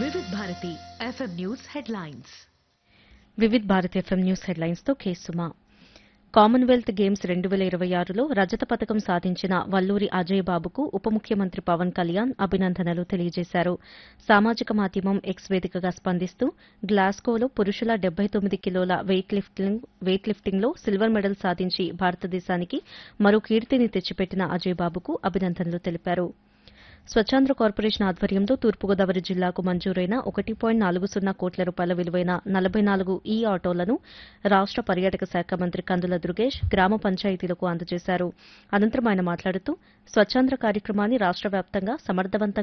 వివిధ Bharati FM news headlines. Vividh Bharat FM news హెడ్లైన్స్తో కేసుమా. Commonwealth games 2026లో రజత పతకం సాధించిన వల్లూరి అజయ్ బాబుకు ఉప ముఖ్యమంత్రి పవన్ కళ్యాణ్ అభినందనలు తెలియజేశారు. సామాజిక మాధ్యమం ఎక్స్ వేదికగా స్పందిస్తూ గ్లాస్గోలో పురుషుల 79 కిలోల వెయిట్ లిఫ్టింగ్లో సిల్వర్ మెడల్ సాధించి భారతదేశానికి మరో కీర్తిని తెచ్చిపెట్టిన అజయ్ బాబుకు అభినందనలు తెలిపారు. స్వచ్ఛాంధ్ర కార్పొరేషన్ ఆధ్వర్యంలో తూర్పుగోదావరి జిల్లాకు మంజూరైన 1.40 కోట్ల రూపాయల విలువైన 44 ఆటోలను రాష్ట పర్యాటక శాఖ మంత్రి కందుల దుర్గేష్ గ్రామ పంచాయతీలకు అందజేశారు. అనంతరం ఆయన మాట్లాడుతూ స్వచ్ఛాంధ్ర కార్యక్రమాన్ని రాష్ట వ్యాప్తంగా సమర్థవంతంగా